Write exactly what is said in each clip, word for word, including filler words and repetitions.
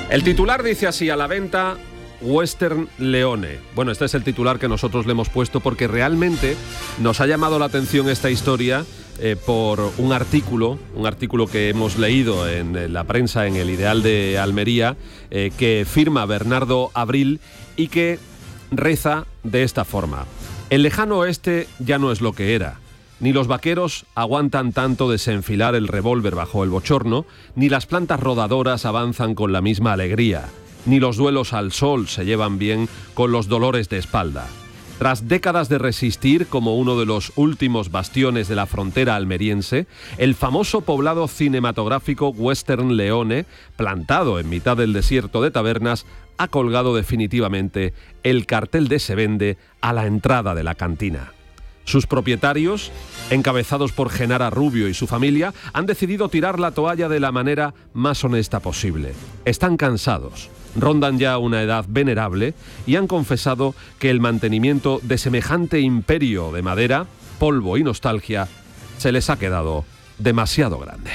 El titular dice así: a la venta Western Leone. Bueno, este es el titular que nosotros le hemos puesto porque realmente nos ha llamado la atención esta historia eh, por un artículo, un artículo que hemos leído en la prensa, en El Ideal de Almería, eh, que firma Bernardo Abril y que reza de esta forma: el lejano oeste ya no es lo que era. Ni los vaqueros aguantan tanto desenfilar el revólver bajo el bochorno, ni las plantas rodadoras avanzan con la misma alegría, ni los duelos al sol se llevan bien con los dolores de espalda. Tras décadas de resistir como uno de los últimos bastiones de la frontera almeriense, el famoso poblado cinematográfico Western Leone, plantado en mitad del desierto de tabernas, ha colgado definitivamente el cartel de "se vende" a la entrada de la cantina. Sus propietarios, encabezados por Genara Rubio y su familia, han decidido tirar la toalla de la manera más honesta posible. Están cansados, rondan ya una edad venerable y han confesado que el mantenimiento de semejante imperio de madera, polvo y nostalgia se les ha quedado demasiado grande.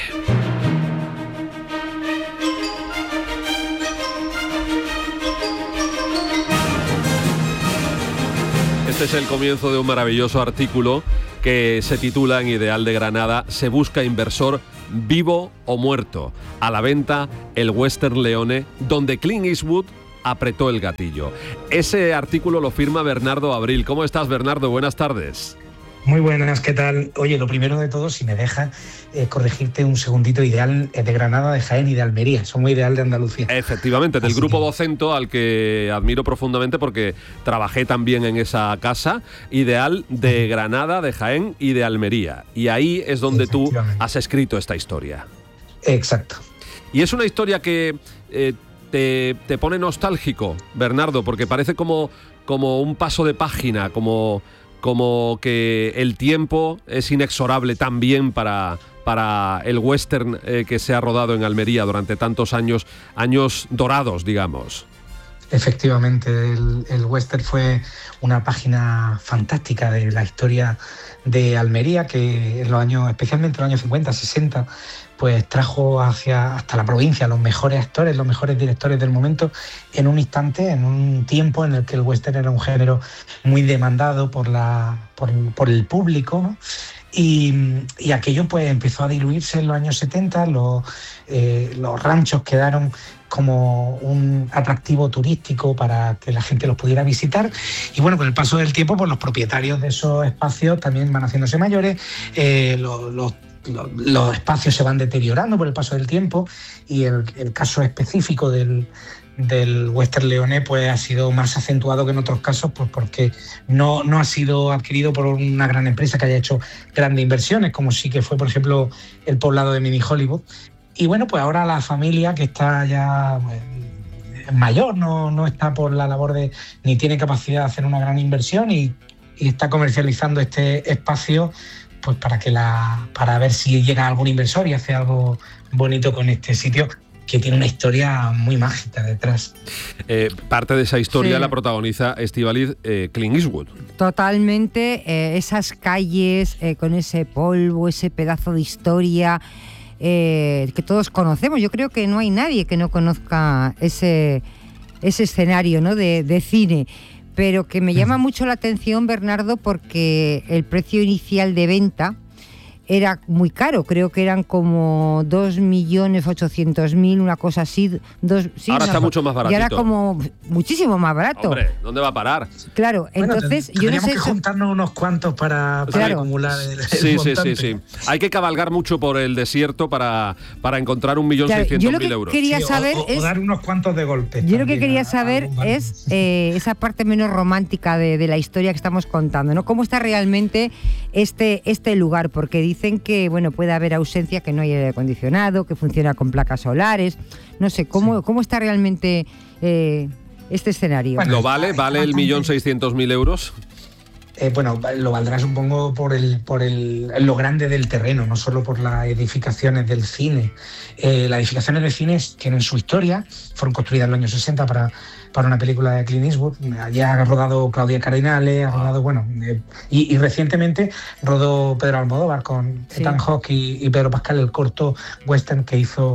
Este es el comienzo de un maravilloso artículo que se titula en Ideal de Granada: se busca inversor vivo o muerto. A la venta el Western Leone, donde Clint Eastwood apretó el gatillo. Ese artículo lo firma Bernardo Abril. ¿Cómo estás, Bernardo? Buenas tardes. Muy buenas, ¿qué tal? Oye, lo primero de todo, si me dejas eh, corregirte un segundito, Ideal de Granada, de Jaén y de Almería. Somos Ideal de Andalucía. Efectivamente, del Así grupo que... Vocento, al que admiro profundamente porque trabajé también en esa casa. Ideal de Granada, de Jaén y de Almería. Y ahí es donde tú has escrito esta historia. Exacto. Y es una historia que eh, te, te pone nostálgico, Bernardo, porque parece como, como un paso de página, como... como que el tiempo es inexorable también para, para el western eh, que se ha rodado en Almería durante tantos años, años dorados, digamos. Efectivamente, el, el western fue una página fantástica de la historia de Almería, que en los años, especialmente en los años cincuenta, sesenta, pues trajo hacia hasta la provincia los mejores actores, los mejores directores del momento, en un instante, en un tiempo en el que el western era un género muy demandado por, la, por, por el público, ¿no? Y, y aquello pues empezó a diluirse en los años setenta, los, eh, los ranchos quedaron como un atractivo turístico para que la gente los pudiera visitar, y bueno, con el paso del tiempo pues los propietarios de esos espacios también van haciéndose mayores, eh, los, los Los, los espacios se van deteriorando por el paso del tiempo, y el, el caso específico del, del Western Leone pues ha sido más acentuado que en otros casos, pues porque no, no ha sido adquirido por una gran empresa que haya hecho grandes inversiones, como sí que fue, por ejemplo, el poblado de Mini Hollywood. Y bueno, pues ahora la familia, que está ya pues, mayor, no, no está por la labor de, ni tiene capacidad de hacer una gran inversión, y, y está comercializando este espacio pues para que la para ver si llega algún inversor y hace algo bonito con este sitio, que tiene una historia muy mágica detrás. Eh, parte de esa historia sí la protagoniza Estíbaliz eh, Clint Eastwood. Totalmente, eh, esas calles eh, con ese polvo, ese pedazo de historia eh, que todos conocemos. Yo creo que no hay nadie que no conozca ese, ese escenario, ¿no?, de, de cine. Pero que me llama mucho la atención, Bernardo, porque el precio inicial de venta era muy caro. Creo que eran como dos millones ochocientos mil, una cosa así. Dos, sí, ahora una, está mucho más baratito. Y ahora como muchísimo más barato. Hombre, ¿dónde va a parar? Claro, bueno, entonces ten, yo no sé... que juntarnos unos cuantos para, para claro. acumular el, el sí, montante. sí, sí, sí. Hay que cabalgar mucho por el desierto para, para encontrar un millón seiscientos mil euros. Quería sí, saber o, o, es, o dar unos cuantos de golpe. Yo lo que quería saber a, a es eh, esa parte menos romántica de, de la historia que estamos contando, ¿no? ¿Cómo está realmente este, este lugar? Porque dicen que, bueno, puede haber ausencia, que no hay aire acondicionado, que funciona con placas solares. No sé, ¿cómo, sí. ¿cómo está realmente eh, este escenario? Bueno, ¿lo vale? ¿Vale el millón seiscientos mil euros? Eh, bueno, lo valdrá, supongo, por el por el lo grande del terreno, no solo por las edificaciones del cine. Eh, las edificaciones de cines tienen su historia, fueron construidas en los años sesenta para, para una película de Clint Eastwood. Allí ha rodado Claudia Cardinale, ha rodado, bueno, eh, y, y recientemente rodó Pedro Almodóvar con sí. Ethan Hawke y, y Pedro Pascal, el corto western que hizo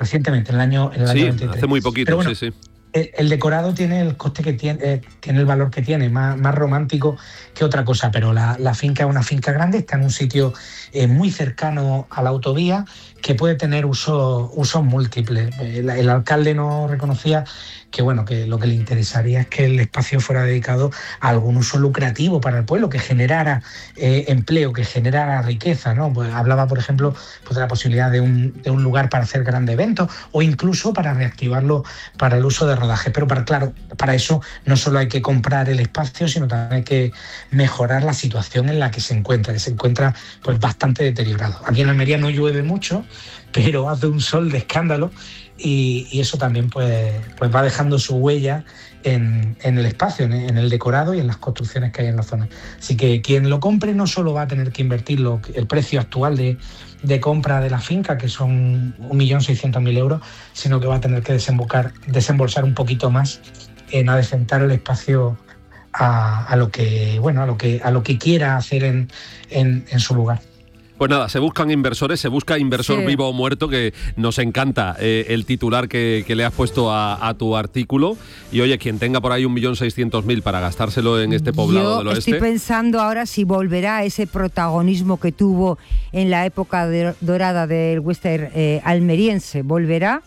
recientemente, en el año, en el sí, año veintitrés. Hace muy poquito, bueno, sí, sí. El, el decorado tiene el coste que tiene, eh, tiene el valor que tiene, más, más romántico que otra cosa, pero la, la finca es una finca grande, está en un sitio eh, muy cercano a la autovía, que puede tener usos usos múltiples. El, el alcalde nos reconocía que bueno, que lo que le interesaría es que el espacio fuera dedicado a algún uso lucrativo para el pueblo, que generara eh, empleo, que generara riqueza, ¿no? Pues hablaba, por ejemplo, pues de la posibilidad de un, de un lugar para hacer grandes eventos o incluso para reactivarlo para el uso de rodaje. Pero para, claro, para eso no solo hay que comprar el espacio, sino también hay que mejorar la situación en la que se encuentra, que se encuentra pues bastante deteriorado. Aquí en Almería no llueve mucho, pero hace un sol de escándalo y, y eso también pues, pues va dejando su huella en, en el espacio, en, en el decorado y en las construcciones que hay en la zona. Así que quien lo compre no solo va a tener que invertir lo, el precio actual de, de compra de la finca, que son un millón seiscientos mil euros, sino que va a tener que desembocar, desembolsar un poquito más en adecentar el espacio a, a lo que bueno a lo que a lo que quiera hacer en, en, en su lugar. Pues nada, se buscan inversores, se busca inversor sí. vivo o muerto, que nos encanta eh, el titular que, que le has puesto a, a tu artículo. Y oye, quien tenga por ahí un millón seiscientos mil para gastárselo en este poblado Yo del oeste. Estoy pensando ahora si volverá a ese protagonismo que tuvo en la época de, dorada del western eh, almeriense. ¿Volverá?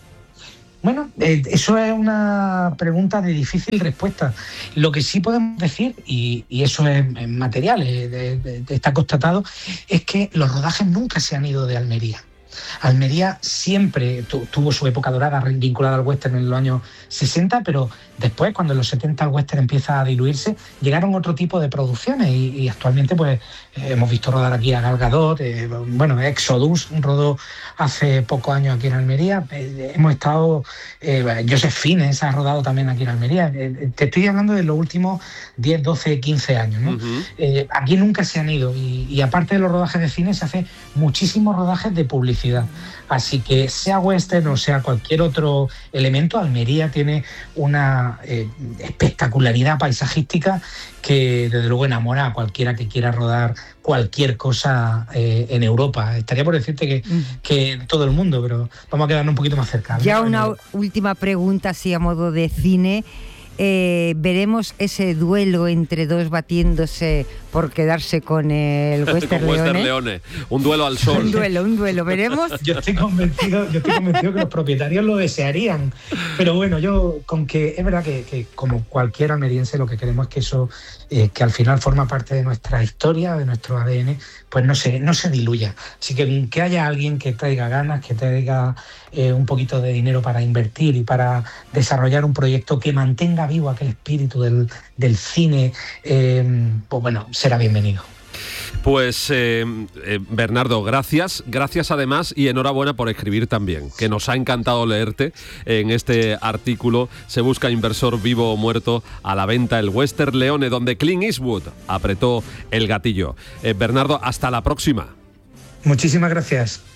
Bueno, eh, eso es una pregunta de difícil respuesta. Lo que sí podemos decir, y, y eso es, es material, eh, de, de, de, está constatado, es que los rodajes nunca se han ido de Almería. Almería siempre tu, tuvo su época dorada vinculada al western en los años sesenta, pero después, cuando en los setenta el western empieza a diluirse, llegaron otro tipo de producciones y, y actualmente pues eh, hemos visto rodar aquí a Gal Gadot, eh, bueno, Exodus rodó hace pocos años aquí en Almería, eh, hemos estado, eh, Joseph Fiennes ha rodado también aquí en Almería, eh, te estoy hablando de los últimos diez, doce, quince años, ¿no? Uh-huh. eh, aquí nunca se han ido y, y aparte de los rodajes de cine se hace muchísimos rodajes de publicidad. Así que sea western o sea cualquier otro elemento, Almería tiene una eh, espectacularidad paisajística que desde luego enamora a cualquiera que quiera rodar cualquier cosa eh, en Europa. Estaría por decirte que, que en todo el mundo, pero vamos a quedarnos un poquito más cerca. Ya una última pregunta, así a modo de cine. Eh, veremos ese duelo entre dos batiéndose por quedarse con el Western Leone. Leone. Un duelo al sol. un duelo, un duelo, veremos. Yo estoy convencido, yo estoy convencido que los propietarios lo desearían. Pero bueno, yo con que es verdad que, que como cualquier almeriense lo que queremos es que eso, eh, que al final forma parte de nuestra historia, de nuestro A D N, pues no se, no se diluya. Así que que haya alguien que traiga ganas, que traiga eh, un poquito de dinero para invertir y para desarrollar un proyecto que mantenga vivo aquel espíritu del, del cine, eh, pues bueno, será bienvenido. Pues eh, eh, Bernardo, gracias, gracias además y enhorabuena por escribir también, que nos ha encantado leerte en este artículo. Se busca inversor vivo o muerto, a la venta el Western Leone, donde Clint Eastwood apretó el gatillo. Eh, Bernardo, hasta la próxima. Muchísimas gracias.